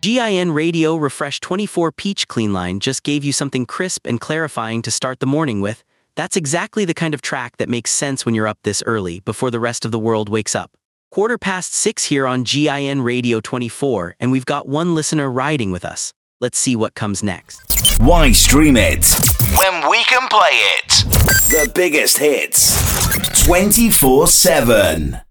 GIN Radio Refresh 24 Peach Clean Line just gave you something crisp and clarifying to start the morning with. That's exactly the kind of track that makes sense when you're up this early, before the rest of the world wakes up. 6:15 here on GIN Radio 24, and we've got one listener riding with us. Let's see what comes next. Why stream it when we can play it? The biggest hits 24/7.